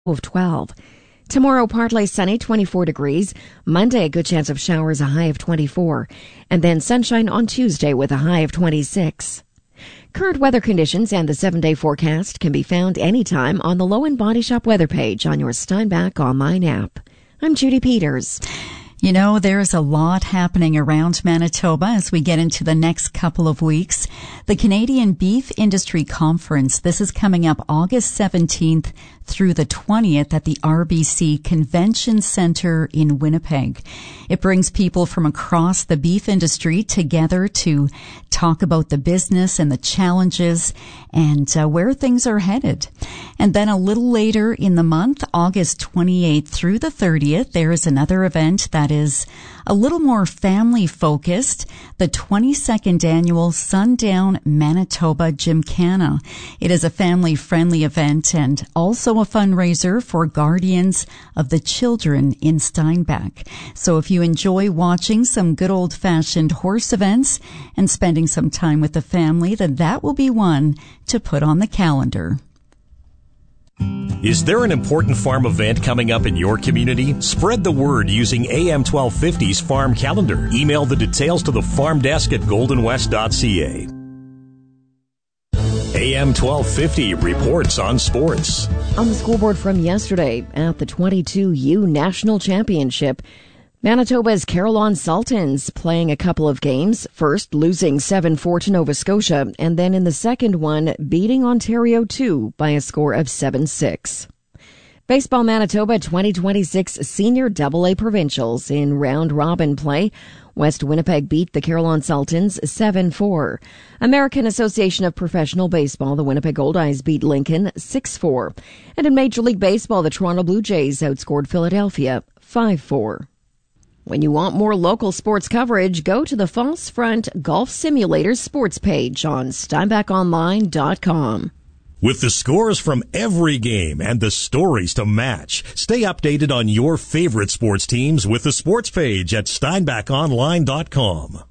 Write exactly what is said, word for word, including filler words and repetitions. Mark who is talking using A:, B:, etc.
A: of twelve. Tomorrow, partly sunny, twenty-four degrees. Monday, a good chance of showers, a high of twenty-four. And then sunshine on Tuesday with a high of twenty-six. Current weather conditions and the seven-day forecast can be found anytime on the Low End Body Shop weather page on your Steinbach online app. I'm Judy Peters.
B: You know, there's a lot happening around Manitoba as we get into the next couple of weeks. The Canadian Beef Industry Conference, this is coming up August seventeenth through the twentieth at the R B C Convention Centre in Winnipeg. It brings people from across the beef industry together to talk about the business and the challenges and uh, where things are headed. And then a little later in the month, August twenty-eighth through the thirtieth, there is another event that is a little more family focused, the twenty-second annual Sundown Manitoba Gymkhana. It is a family friendly event and also a fundraiser for guardians of the children in Steinbach. So if you enjoy watching some good old fashioned horse events and spending some time with the family, then that will be one to put on the calendar.
C: Is there an important farm event coming up in your community? Spread the word using A M twelve fifty's Farm Calendar. Email the details to the farm desk at golden west dot c a. A M twelve fifty reports on sports.
A: On the scoreboard from yesterday at the twenty-two U National Championship, Manitoba's Carillon Sultans playing a couple of games, first losing seven four to Nova Scotia, and then in the second one beating Ontario two by a score of seven six. Baseball Manitoba twenty twenty-six Senior double A Provincials in round-robin play. West Winnipeg beat the Carillon Sultans seven four. American Association of Professional Baseball, the Winnipeg Goldeyes beat Lincoln six four. And in Major League Baseball, the Toronto Blue Jays outscored Philadelphia five four. When you want more local sports coverage, go to the False Front Golf Simulator sports page on steinbach online dot com.
C: With the scores from every game and the stories to match, stay updated on your favorite sports teams with the sports page at steinbach online dot com.